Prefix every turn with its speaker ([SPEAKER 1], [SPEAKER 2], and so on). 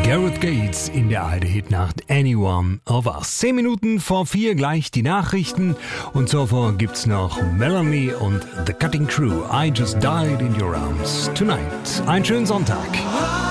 [SPEAKER 1] Gareth Gates in der ARD-Hitnacht Anyone of Us. 10 Minuten vor 4 gleich die Nachrichten und zuvor gibt's noch Melanie und The Cutting Crew. I Just Died in Your Arms Tonight. Einen schönen Sonntag.